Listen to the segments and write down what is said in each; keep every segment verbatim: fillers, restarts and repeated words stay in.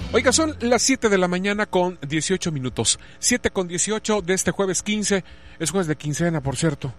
Oiga, son las siete de la mañana con dieciocho minutos. siete con dieciocho de este jueves quince. Es jueves de quincena, por cierto.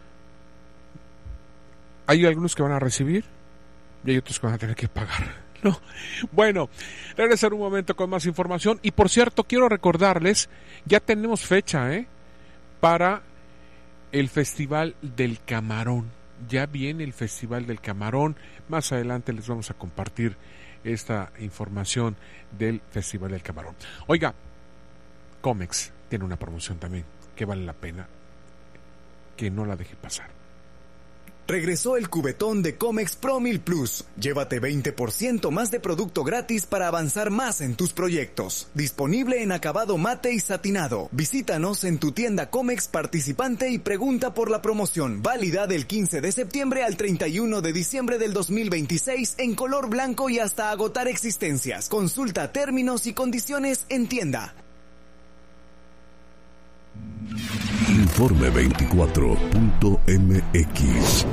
Hay algunos que van a recibir y hay otros que van a tener que pagar. No. Bueno, regresar un momento con más información. Y por cierto, quiero recordarles, ya tenemos fecha, ¿eh? Para el Festival del Camarón. Ya viene el Festival del Camarón. Más adelante les vamos a compartir esta información del Festival del Camarón. Oiga, Comex tiene una promoción también que vale la pena que no la deje pasar. Regresó el cubetón de Comex Pro mil Plus. Llévate veinte por ciento más de producto gratis para avanzar más en tus proyectos. Disponible en acabado mate y satinado. Visítanos en tu tienda Comex participante y pregunta por la promoción. Válida del quince de septiembre al treinta y uno de diciembre del dos mil veintiséis en color blanco y hasta agotar existencias. Consulta términos y condiciones en tienda. Informe veinticuatro punto m x.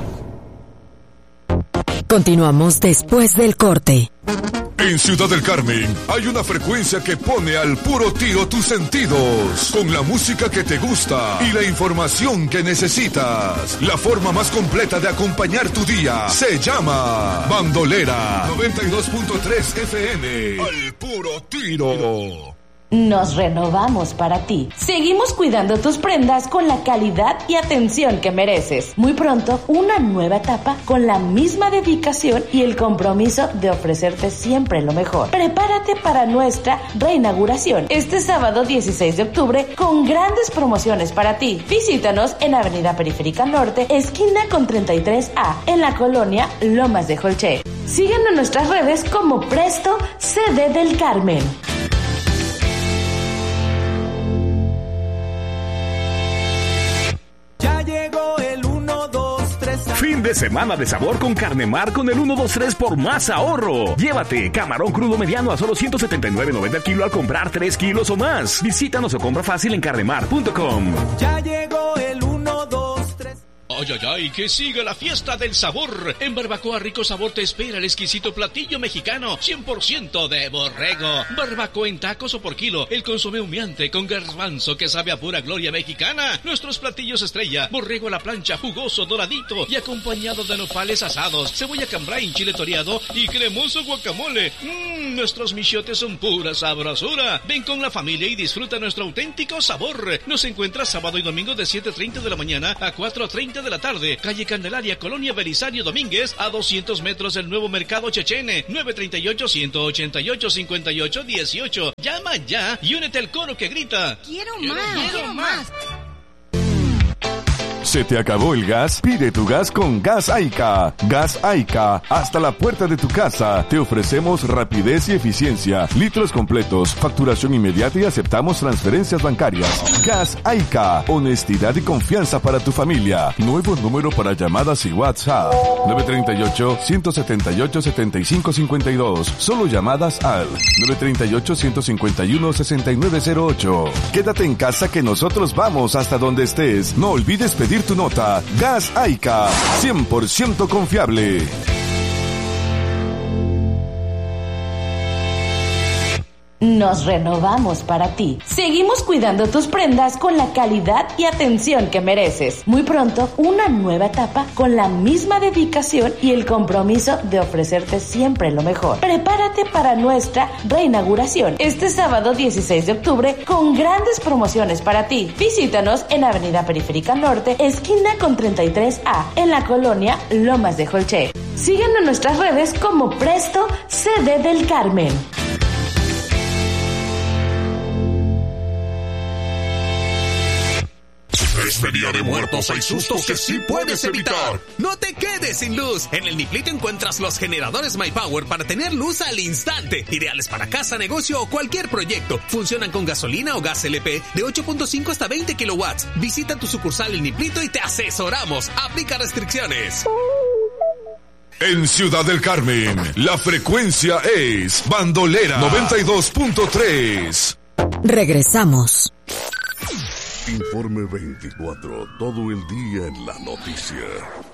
Continuamos después del corte. En Ciudad del Carmen hay una frecuencia que pone al puro tiro tus sentidos, con la música que te gusta y la información que necesitas. La forma más completa de acompañar tu día se llama Bandolera noventa y dos punto tres F M. Al puro tiro. Nos renovamos para ti. Seguimos cuidando tus prendas con la calidad y atención que mereces. Muy pronto, una nueva etapa con la misma dedicación y el compromiso de ofrecerte siempre lo mejor. Prepárate para nuestra reinauguración este sábado dieciséis de octubre con grandes promociones para ti. Visítanos en Avenida Periférica Norte, esquina con treinta y tres A, en la colonia Lomas de Jolché. Síguenos en nuestras redes como Presto C D del Carmen. Ya llegó el uno, dos, tres. Fin de semana de sabor con Carnemar con el uno, dos, tres por más ahorro. Llévate camarón crudo mediano a solo ciento setenta y nueve noventa el kilo al comprar tres kilos o más. Visítanos o compra fácil en carnemar punto com. Ya llegó el uno, dos, tres. Ay, ay, ay, que siga la fiesta del sabor. En Barbacoa Rico Sabor te espera el exquisito platillo mexicano cien por ciento de borrego. Barbacoa en tacos o por kilo. El consomé humeante con garbanzo que sabe a pura gloria mexicana. Nuestros platillos estrella. Borrego a la plancha, jugoso, doradito y acompañado de nopales asados, cebolla cambray, chile toreado y cremoso guacamole. Mmm, nuestros michiotes son pura sabrosura. Ven con la familia y disfruta nuestro auténtico sabor. Nos encuentras sábado y domingo de siete treinta de la mañana a cuatro treinta de la tarde, calle Candelaria, Colonia Belisario Domínguez, a doscientos metros del nuevo mercado Chechene. Nueve treinta y ocho, ciento ochenta y ocho, cincuenta y ocho, dieciocho. Llama ya y únete al coro que grita: ¡Quiero más! ¡Quiero más! ¿Se te acabó el gas? Pide tu gas con Gas Aica. Gas Aica, hasta la puerta de tu casa. Te ofrecemos rapidez y eficiencia, litros completos, facturación inmediata y aceptamos transferencias bancarias. Gas Aica, honestidad y confianza para tu familia. Nuevo número para llamadas y WhatsApp. nueve treinta y ocho, ciento setenta y ocho, setenta y cinco cincuenta y dos. Solo llamadas al nueve treinta y ocho, ciento cincuenta y uno, sesenta y nueve cero ocho. Quédate en casa que nosotros vamos hasta donde estés. No olvides pedir tu nota. Gas Aica, cien por ciento confiable. Nos renovamos para ti. Seguimos cuidando tus prendas con la calidad y atención que mereces. Muy pronto, una nueva etapa con la misma dedicación y el compromiso de ofrecerte siempre lo mejor. Prepárate para nuestra reinauguración este sábado dieciséis de octubre con grandes promociones para ti. Visítanos en Avenida Periférica Norte, esquina con treinta y tres A, en la colonia Lomas de Jolché. Síguenos en nuestras redes como Presto C D del Carmen. Este Día de Muertos hay sustos que sí puedes evitar. No te quedes sin luz. En el Niplito encuentras los generadores MyPower para tener luz al instante. Ideales para casa, negocio o cualquier proyecto. Funcionan con gasolina o gas L P de ocho punto cinco hasta veinte kilowatts. Visita tu sucursal El Niplito y te asesoramos. Aplica restricciones. En Ciudad del Carmen, la frecuencia es Bandolera noventa y dos punto tres. Regresamos. Informe veinticuatro, todo el día en la noticia.